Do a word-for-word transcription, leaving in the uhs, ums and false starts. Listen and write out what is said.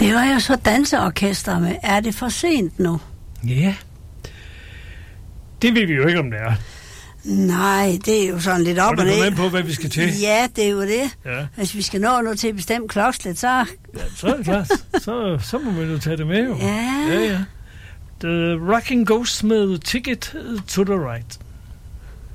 Det var jo så danseorkester med. Er det for sent nu? Ja. Det ved vi jo ikke, om det er. Nej, det er jo sådan lidt op og, og ned. Og det på, hvad vi skal til. Ja, det er jo det. Ja. Hvis vi skal nå noget til et bestemt klokslet, så... Ja, så er det klart. Så, så må vi jo tage det med, jo. Ja. Ja, ja. The Rocking Ghost med Ticket to the Right.